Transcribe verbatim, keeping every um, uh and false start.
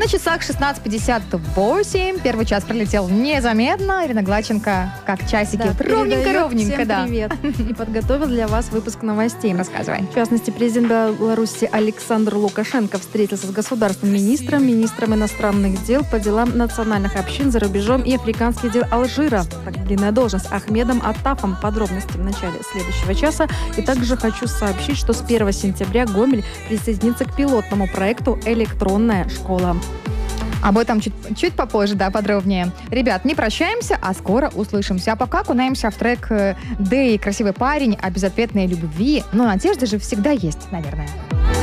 На часах шестнадцать пятьдесят восемь. Первый час пролетел незаметно. Ирина Гладченко, как часики. Да, ровненько-ровненько, всем да. привет. И подготовил для вас выпуск новостей. Рассказывай. В частности, президент Беларуси Александр Лукашенко встретился с государственным министром, министром иностранных дел по делам национальных общин за рубежом и африканских дел Алжира. Так, длинная должность. Ахмедом Аттафом. Подробности в начале следующего часа. И также хочу сообщить, что с первого сентября Гомель присоединится к пилотному проекту «Электронная школа». Об этом чуть, чуть попозже, да, подробнее. Ребят, не прощаемся, а скоро услышимся. А пока окунаемся в трек Дэй, красивый парень, о безответной любви. Но надежда же всегда есть, наверное.